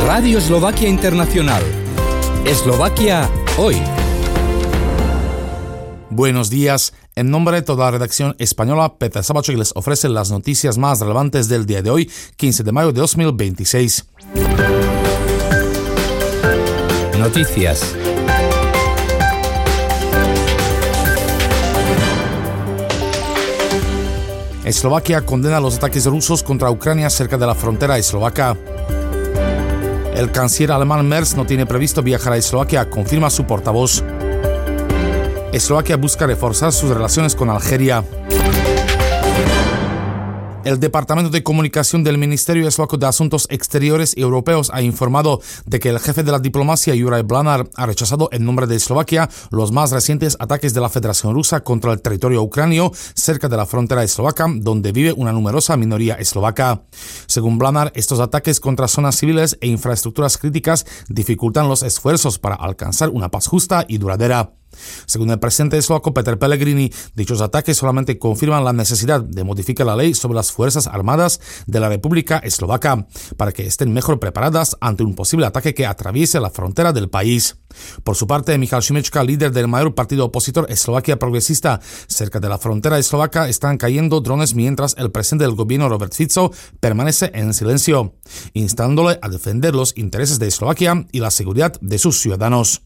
Radio Eslovaquia Internacional. Eslovaquia hoy. Buenos días. En nombre de toda la redacción española, Peter Sabachek les ofrece las noticias más relevantes del día de hoy, 15 de mayo de 2026. Noticias. Eslovaquia condena los ataques rusos contra Ucrania cerca de la frontera eslovaca. El canciller alemán Merz no tiene previsto viajar a Eslovaquia, confirma su portavoz. Eslovaquia busca reforzar sus relaciones con Algeria. El Departamento de Comunicación del Ministerio Eslovaco de Asuntos Exteriores y Europeos ha informado de que el jefe de la diplomacia, Juraj Blanár, ha rechazado en nombre de Eslovaquia los más recientes ataques de la Federación Rusa contra el territorio ucranio cerca de la frontera eslovaca, donde vive una numerosa minoría eslovaca. Según Blanár, estos ataques contra zonas civiles e infraestructuras críticas dificultan los esfuerzos para alcanzar una paz justa y duradera. Según el presidente eslovaco Peter Pellegrini, dichos ataques solamente confirman la necesidad de modificar la ley sobre las Fuerzas Armadas de la República Eslovaca para que estén mejor preparadas ante un posible ataque que atraviese la frontera del país. Por su parte, Michal Šimečka, líder del mayor partido opositor Eslovaquia Progresista, cerca de la frontera eslovaca están cayendo drones mientras el presidente del gobierno Robert Fico permanece en silencio, instándole a defender los intereses de Eslovaquia y la seguridad de sus ciudadanos.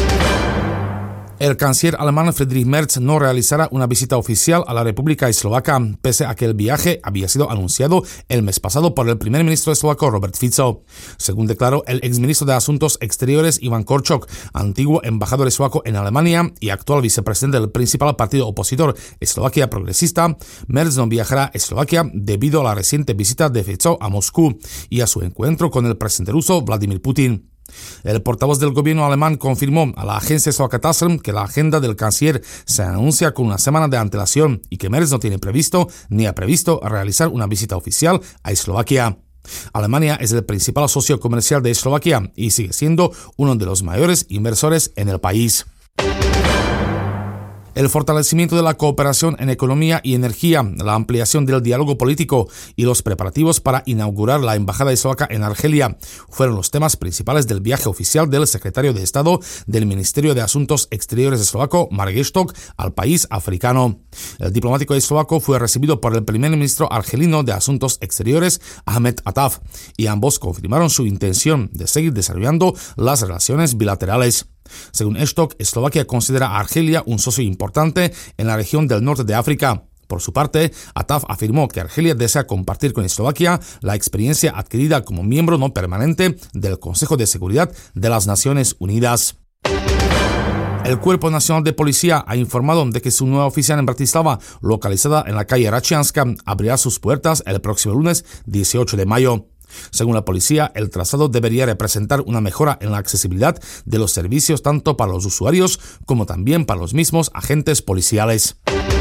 El canciller alemán Friedrich Merz no realizará una visita oficial a la República Eslovaca, pese a que el viaje había sido anunciado el mes pasado por el primer ministro eslovaco Robert Fico. Según declaró el exministro de Asuntos Exteriores Ivan Korčok, antiguo embajador eslovaco en Alemania y actual vicepresidente del principal partido opositor Eslovaquia Progresista, Merz no viajará a Eslovaquia debido a la reciente visita de Fico a Moscú y a su encuentro con el presidente ruso Vladimir Putin. El portavoz del gobierno alemán confirmó a la agencia eslovaca TASR que la agenda del canciller se anuncia con una semana de antelación y que Merz no tiene previsto ni ha previsto realizar una visita oficial a Eslovaquia. Alemania es el principal socio comercial de Eslovaquia y sigue siendo uno de los mayores inversores en el país. El fortalecimiento de la cooperación en economía y energía, la ampliación del diálogo político y los preparativos para inaugurar la embajada eslovaca en Argelia fueron los temas principales del viaje oficial del secretario de Estado del Ministerio de Asuntos Exteriores eslovaco, Marek Stok, al país africano. El diplomático eslovaco fue recibido por el primer ministro argelino de Asuntos Exteriores, Ahmed Attaf, y ambos confirmaron su intención de seguir desarrollando las relaciones bilaterales. Según Stok, Eslovaquia considera a Argelia un socio importante en la región del norte de África. Por su parte, Attaf afirmó que Argelia desea compartir con Eslovaquia la experiencia adquirida como miembro no permanente del Consejo de Seguridad de las Naciones Unidas. El Cuerpo Nacional de Policía ha informado de que su nueva oficina en Bratislava, localizada en la calle Račianska, abrirá sus puertas el próximo lunes 18 de mayo. Según la policía, el trazado debería representar una mejora en la accesibilidad de los servicios tanto para los usuarios como también para los mismos agentes policiales.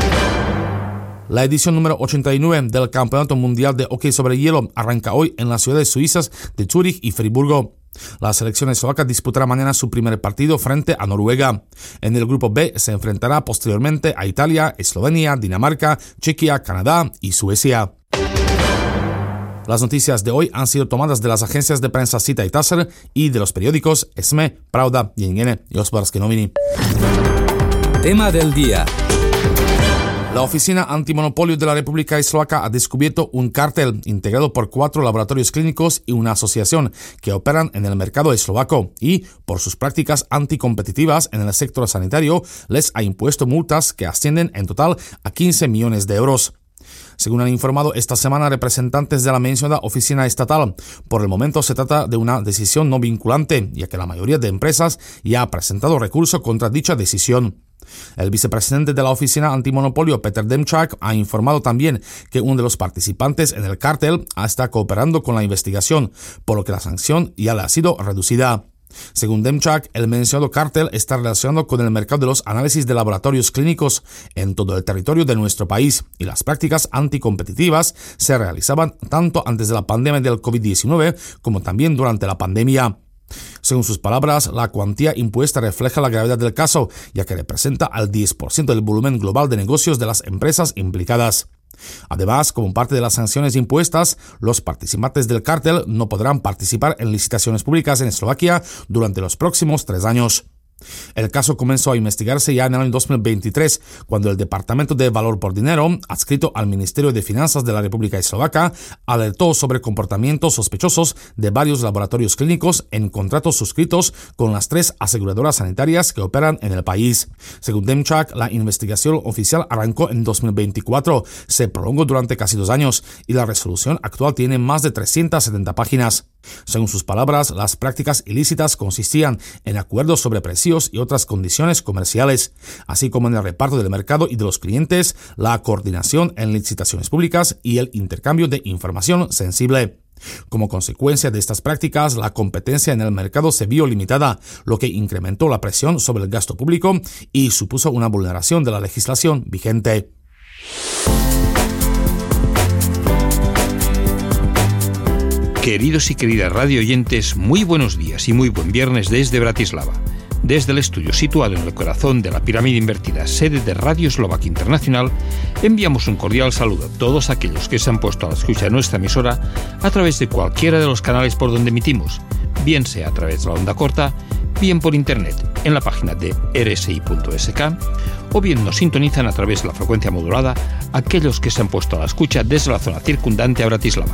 La edición número 89 del Campeonato Mundial de Hockey sobre Hielo arranca hoy en las ciudades suizas de Zúrich y Friburgo. La selección eslovaca disputará mañana su primer partido frente a Noruega. En el grupo B se enfrentará posteriormente a Italia, Eslovenia, Dinamarca, Chequia, Canadá y Suecia. Las noticias de hoy han sido tomadas de las agencias de prensa Sita y TASR y de los periódicos SME, Pravda, Denník y Hospodářské noviny. Tema del día. La Oficina Antimonopolio de la República Eslovaca ha descubierto un cártel integrado por 4 laboratorios clínicos y una asociación que operan en el mercado eslovaco y, por sus prácticas anticompetitivas en el sector sanitario, les ha impuesto multas que ascienden en total a 15 millones de euros. Según han informado esta semana representantes de la mencionada oficina estatal, por el momento se trata de una decisión no vinculante, ya que la mayoría de empresas ya ha presentado recurso contra dicha decisión. El vicepresidente de la oficina antimonopolio, Peter Demchak, ha informado también que uno de los participantes en el cártel está cooperando con la investigación, por lo que la sanción ya le ha sido reducida. Según Demchak, el mencionado cártel está relacionado con el mercado de los análisis de laboratorios clínicos en todo el territorio de nuestro país y las prácticas anticompetitivas se realizaban tanto antes de la pandemia del COVID-19 como también durante la pandemia. Según sus palabras, la cuantía impuesta refleja la gravedad del caso, ya que representa al 10% del volumen global de negocios de las empresas implicadas. Además, como parte de las sanciones impuestas, los participantes del cártel no podrán participar en licitaciones públicas en Eslovaquia durante los próximos 3 años. El caso comenzó a investigarse ya en el año 2023, cuando el Departamento de Valor por Dinero, adscrito al Ministerio de Finanzas de la República Eslovaca, alertó sobre comportamientos sospechosos de varios laboratorios clínicos en contratos suscritos con las 3 aseguradoras sanitarias que operan en el país. Según Demchak, la investigación oficial arrancó en 2024, se prolongó durante casi 2 años y la resolución actual tiene más de 370 páginas. Según sus palabras, las prácticas ilícitas consistían en acuerdos sobre precios y otras condiciones comerciales, así como en el reparto del mercado y de los clientes, la coordinación en licitaciones públicas y el intercambio de información sensible. Como consecuencia de estas prácticas, la competencia en el mercado se vio limitada, lo que incrementó la presión sobre el gasto público y supuso una vulneración de la legislación vigente. Queridos y queridas radio oyentes, muy buenos días y muy buen viernes desde Bratislava. Desde el estudio situado en el corazón de la pirámide invertida, sede de Radio Eslovaquia Internacional, enviamos un cordial saludo a todos aquellos que se han puesto a la escucha de nuestra emisora a través de cualquiera de los canales por donde emitimos, bien sea a través de la onda corta, bien por internet en la página de rsi.sk, o bien nos sintonizan a través de la frecuencia modulada aquellos que se han puesto a la escucha desde la zona circundante a Bratislava.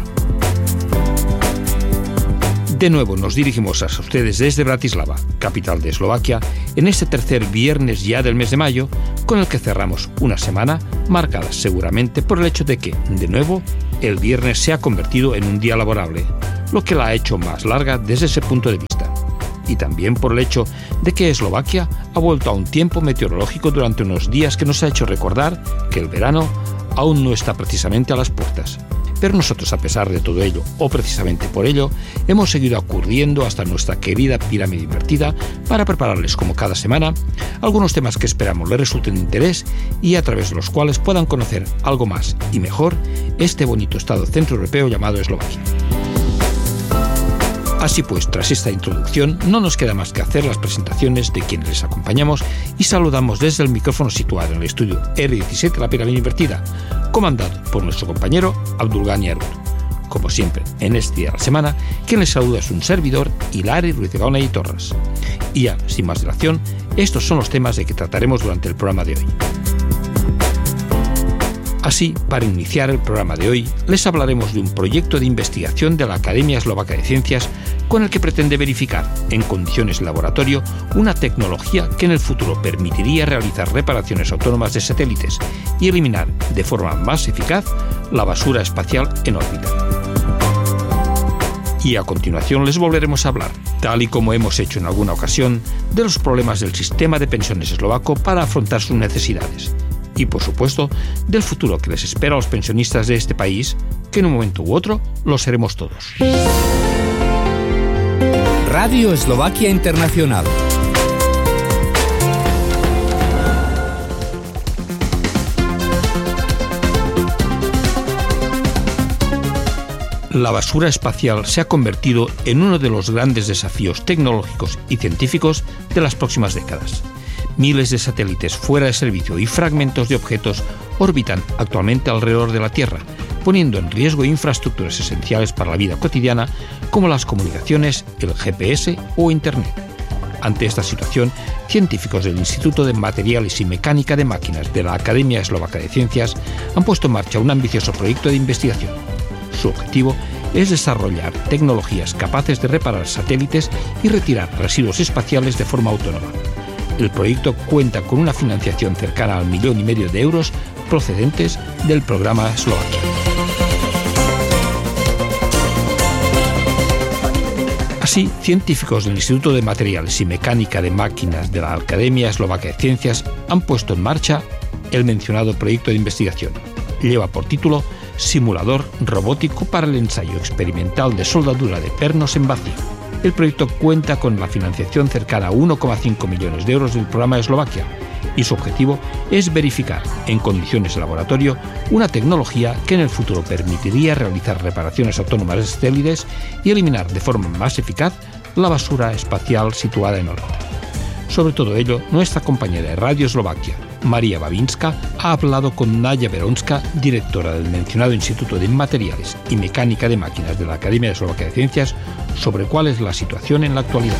De nuevo nos dirigimos a ustedes desde Bratislava, capital de Eslovaquia, en este tercer viernes ya del mes de mayo, con el que cerramos una semana marcada seguramente por el hecho de que, de nuevo, el viernes se ha convertido en un día laborable, lo que la ha hecho más larga desde ese punto de vista. Y también por el hecho de que Eslovaquia ha vuelto a un tiempo meteorológico durante unos días que nos ha hecho recordar que el verano aún no está precisamente a las puertas. Pero nosotros, a pesar de todo ello, o precisamente por ello, hemos seguido acudiendo hasta nuestra querida pirámide invertida para prepararles, como cada semana, algunos temas que esperamos les resulten de interés y a través de los cuales puedan conocer algo más y mejor este bonito estado centroeuropeo llamado Eslovaquia. Así pues, tras esta introducción, no nos queda más que hacer las presentaciones de quienes les acompañamos y saludamos desde el micrófono situado en el estudio R17 de la pirámide invertida, comandado por nuestro compañero Abdulgani Arut. Como siempre, en este día de la semana, quien les saluda es un servidor, Hilari Ruiz de Gaona y Torres. Y ya, sin más dilación, estos son los temas de que trataremos durante el programa de hoy. Así, para iniciar el programa de hoy, les hablaremos de un proyecto de investigación de la Academia Eslovaca de Ciencias con el que pretende verificar, en condiciones de laboratorio, una tecnología que en el futuro permitiría realizar reparaciones autónomas de satélites y eliminar de forma más eficaz la basura espacial en órbita. Y a continuación les volveremos a hablar, tal y como hemos hecho en alguna ocasión, de los problemas del sistema de pensiones eslovaco para afrontar sus necesidades. Y, por supuesto, del futuro que les espera a los pensionistas de este país, que en un momento u otro lo seremos todos. Radio Eslovaquia Internacional. La basura espacial se ha convertido en uno de los grandes desafíos tecnológicos y científicos de las próximas décadas. Miles de satélites fuera de servicio y fragmentos de objetos orbitan actualmente alrededor de la Tierra, poniendo en riesgo infraestructuras esenciales para la vida cotidiana como las comunicaciones, el GPS o Internet. Ante esta situación, científicos del Instituto de Materiales y Mecánica de Máquinas de la Academia Eslovaca de Ciencias han puesto en marcha un ambicioso proyecto de investigación. Su objetivo es desarrollar tecnologías capaces de reparar satélites y retirar residuos espaciales de forma autónoma. El proyecto cuenta con una financiación cercana al 1,5 millones de euros procedentes del programa Eslovaquia. Así, científicos del Instituto de Materiales y Mecánica de Máquinas de la Academia Eslovaca de Ciencias han puesto en marcha el mencionado proyecto de investigación. Lleva por título Simulador robótico para el ensayo experimental de soldadura de pernos en vacío. El proyecto cuenta con la financiación cercana a 1,5 millones de euros del programa Eslovaquia y su objetivo es verificar, en condiciones de laboratorio, una tecnología que en el futuro permitiría realizar reparaciones autónomas de satélites y eliminar de forma más eficaz la basura espacial situada en órbita. Sobre todo ello, nuestra compañera de Radio Eslovaquia, María Babinska ha hablado con Naya Veronska, directora del mencionado Instituto de Materiales y Mecánica de Máquinas de la Academia Eslovaca de Ciencias, sobre cuál es la situación en la actualidad.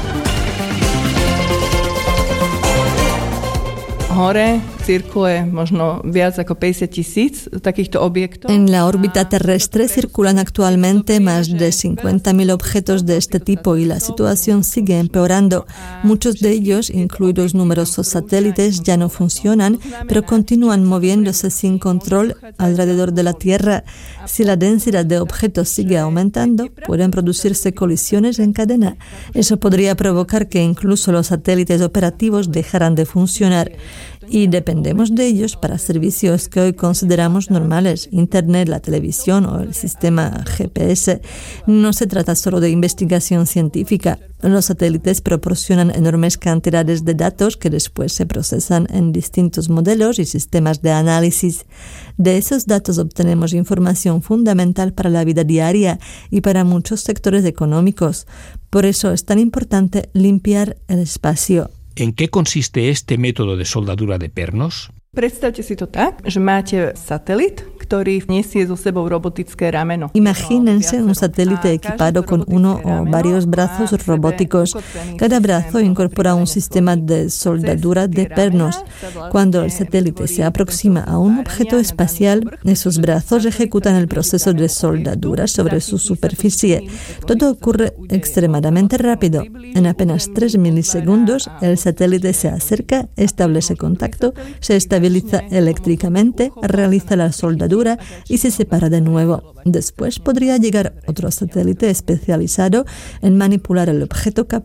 En la órbita terrestre circulan actualmente más de 50.000 objetos de este tipo y la situación sigue empeorando. Muchos de ellos, incluidos numerosos satélites, ya no funcionan, pero continúan moviéndose sin control alrededor de la Tierra. Si la densidad de objetos sigue aumentando, pueden producirse colisiones en cadena. Eso podría provocar que incluso los satélites operativos dejaran de funcionar. Y dependemos de ellos para servicios que hoy consideramos normales, Internet, la televisión o el sistema GPS. No se trata solo de investigación científica. Los satélites proporcionan enormes cantidades de datos que después se procesan en distintos modelos y sistemas de análisis. De esos datos obtenemos información fundamental para la vida diaria y para muchos sectores económicos. Por eso es tan importante limpiar el espacio. ¿En qué consiste este método de soldadura de pernos? Predstavte si to tak, že máte satelit, ktorý nesie so sebou robotické rameno. Imagínense un satélite equipado con uno o varios brazos robóticos. Cada brazo incorpora un sistema de soldadura de pernos. Cuando el satélite se aproxima a un objeto espacial, esos brazos ejecutan el proceso de soldadura sobre su superficie. Todo ocurre extremadamente rápido. En apenas 3 milisegundos, el satélite se acerca, establece contacto, se estabiliza eléctricamente, realiza la soldadura y se separa de nuevo. Después podría llegar otro satélite especializado en manipular el objeto